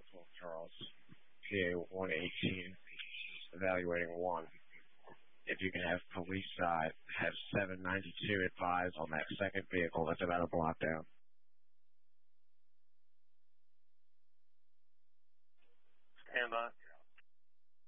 Maxwell Charles, PA 118, evaluating 1. If you can have police side, have 792 advised on that second vehicle that's about a block down. Stand by.